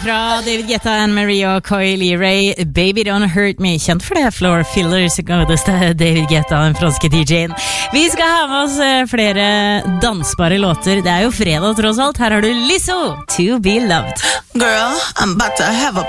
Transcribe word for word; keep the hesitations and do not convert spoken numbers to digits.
fra David Guetta and Maria Coily Ray, Baby Don't Hurt Me. Kjent for det, Floor Fillers, godeste David Guetta, den franske D J-en. Vi skal ha med oss flere dansbare låter. Det er jo fredag tross alt. Her har du Lizzo, To Be Loved. Girl, I'm about to have a